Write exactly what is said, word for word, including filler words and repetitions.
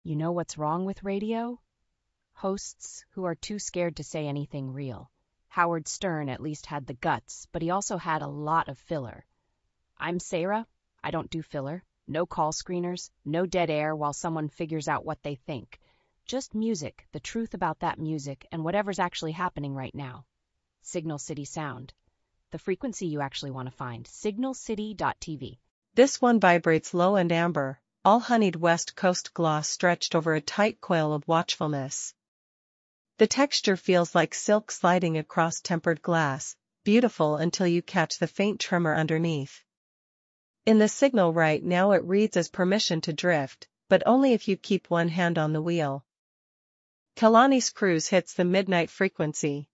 You know what's wrong with radio? Hosts who are too scared to say anything real. Howard Stern at least had the guts, but he also had a lot of filler. I'm Sarah. I don't do filler. No call screeners, no dead air while someone figures out what they think. Just music, the truth about that music, and whatever's actually happening right now. Signal City Sound. The frequency you actually want to find. signal city dot t v. This one vibrates low and amber, all honeyed West Coast gloss stretched over a tight coil of watchfulness. The texture feels like silk sliding across tempered glass, beautiful until you catch the faint tremor underneath. In the signal right now it reads as permission to drift, but only if you keep one hand on the wheel. Kalani's cruise hits the midnight frequency,